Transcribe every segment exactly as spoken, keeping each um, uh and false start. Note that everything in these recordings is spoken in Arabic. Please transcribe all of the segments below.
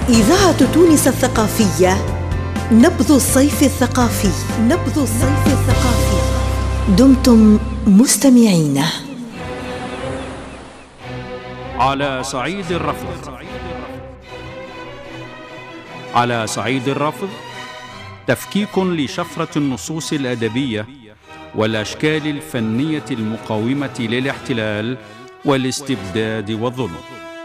إذاعة تونس الثقافية، نبض الصيف الثقافي، نبض الصيف الثقافي. دمتم مستمعين. على صعيد الرفض. على صعيد الرفض تفكيك لشفرة النصوص الأدبية والأشكال الفنية المقاومة للاحتلال والاستبداد والظلم.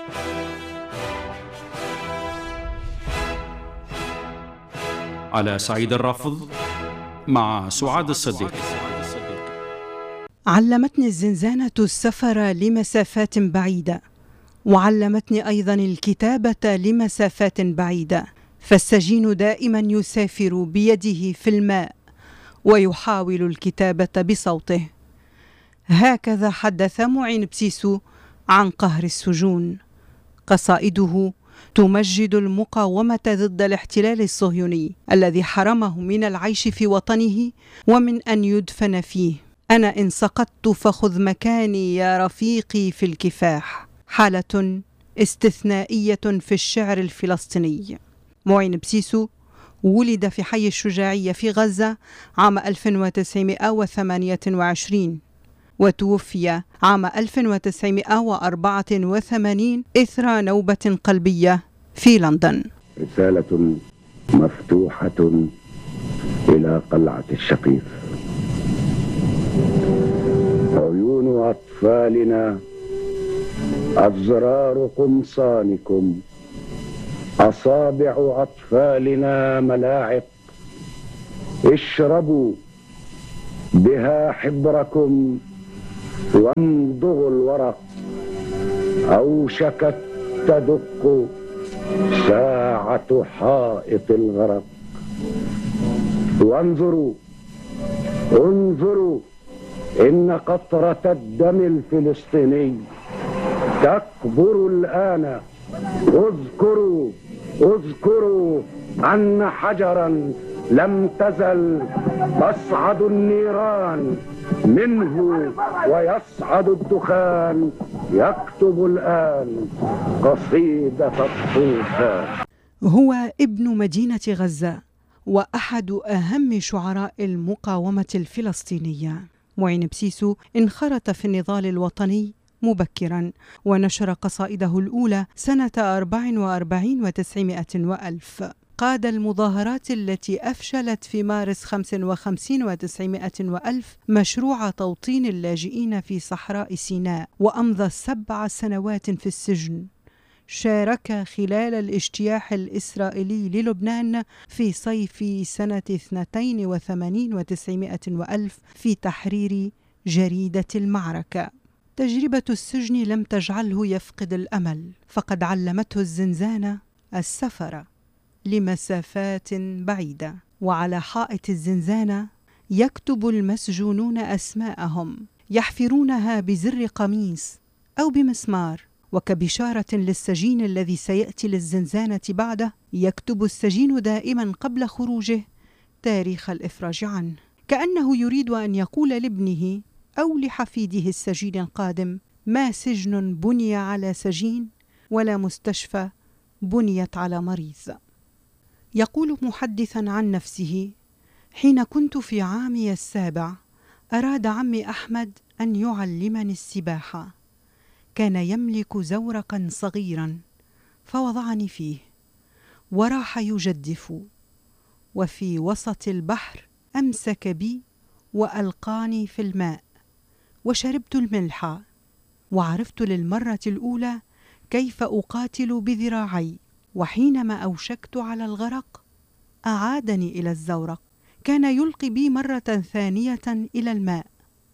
على صعيد الرفض مع سعاد الصديق. علمتني الزنزانة السفر لمسافات بعيدة، وعلمتني أيضا الكتابة لمسافات بعيدة، فالسجين دائما يسافر بيده في الماء ويحاول الكتابة بصوته. هكذا حدث معين بسيسو عن قهر السجون. قصائده تمجد المقاومة ضد الاحتلال الصهيوني الذي حرمه من العيش في وطنه ومن أن يدفن فيه. أنا إن سقطت فخذ مكاني يا رفيقي في الكفاح، حالة استثنائية في الشعر الفلسطيني. معين بسيسو ولد في حي الشجاعية في غزة عام ألف وتسعمائة وثمانية وعشرين، وتوفي عام ألف وتسعمائة وأربعة وثمانين إثر نوبة قلبية في لندن. رسالة مفتوحة إلى قلعة الشقيف. عيون أطفالنا أزرار قمصانكم، أصابع أطفالنا ملاعق، اشربوا بها حبركم وامضغوا الورق. أوشكت تدق ساعة حائط الغرق. وانظروا انظروا إن قطرة الدم الفلسطيني تكبر الآن. اذكروا اذكروا أن حجرا لم تزل تصعد النيران منه ويصعد الدخان. يكتب الآن قصيدة الطوفان. هو ابن مدينة غزة وأحد أهم شعراء المقاومة الفلسطينية. معين بسيسو انخرط في النضال الوطني مبكرا، ونشر قصائده الأولى سنة أربع وأربعين وتسعمائة وألف. قاد المظاهرات التي أفشلت في مارس خمس وخمسين وتسعمائة وألف مشروع توطين اللاجئين في صحراء سيناء، وأمضى سبع سنوات في السجن. شارك خلال الاجتياح الإسرائيلي للبنان في صيف سنة اثنتين وثمانين وتسعمائة وألف في تحرير جريدة المعركة. تجربة السجن لم تجعله يفقد الأمل، فقد علمته الزنزانة السفر لمسافات بعيدة. وعلى حائط الزنزانة يكتب المسجونون أسماءهم، يحفرونها بزر قميص أو بمسمار. وكبشارة للسجين الذي سيأتي للزنزانة بعده، يكتب السجين دائما قبل خروجه تاريخ الإفراج عنه، كأنه يريد أن يقول لابنه أو لحفيده السجين القادم: ما سجن بني على سجين، ولا مستشفى بنيت على مريض. يقول محدثا عن نفسه: حين كنت في عامي السابع أراد عمي أحمد أن يعلمني السباحة. كان يملك زورقا صغيرا فوضعني فيه وراح يجدف، وفي وسط البحر أمسك بي وألقاني في الماء، وشربت الملح، وعرفت للمرة الأولى كيف أقاتل بذراعي. وحينما أوشكت على الغرق أعادني إلى الزورق، كان يلقي بي مرة ثانية إلى الماء.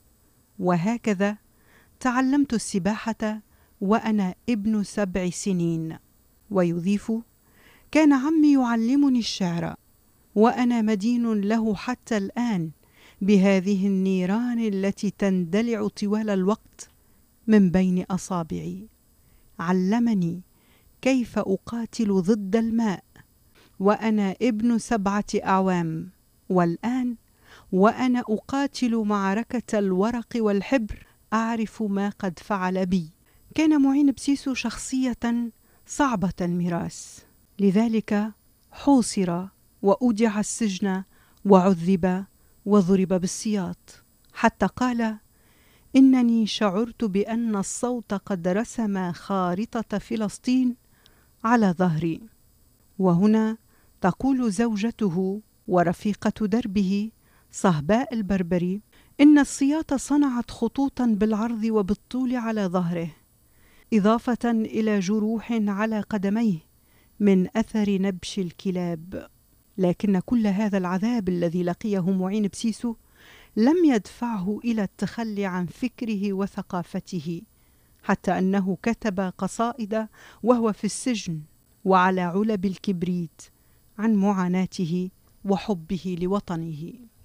وهكذا تعلمت السباحة وأنا ابن سبع سنين. ويضيف: كان عمي يعلمني الشعر، وأنا مدين له حتى الآن بهذه النيران التي تندلع طوال الوقت من بين أصابعي. علمني كيف أقاتل ضد الماء وأنا ابن سبعة أعوام، والآن وأنا أقاتل معركة الورق والحبر أعرف ما قد فعل بي. كان معين بسيسو شخصية صعبة المراس، لذلك حوصر وأودع السجن وعذب وضرب بالسياط، حتى قال: إنني شعرت بأن الصوت قد رسم خارطة فلسطين على ظهري. وهنا تقول زوجته ورفيقة دربه صهباء البربري إن السياط صنعت خطوطا بالعرض وبالطول على ظهره، إضافة إلى جروح على قدميه من أثر نبش الكلاب. لكن كل هذا العذاب الذي لقيه معين بسيسو لم يدفعه إلى التخلي عن فكره وثقافته، حتى أنه كتب قصائد وهو في السجن وعلى علب الكبريت عن معاناته وحبه لوطنه.